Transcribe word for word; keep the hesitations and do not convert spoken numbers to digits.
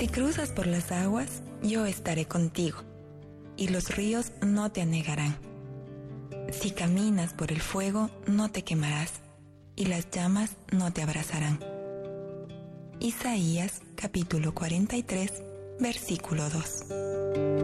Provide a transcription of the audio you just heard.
Si cruzas por las aguas, yo estaré contigo, y los ríos no te anegarán. Si caminas por el fuego, no te quemarás, y las llamas no te abrasarán. Isaías capítulo cuarenta y tres, versículo dos.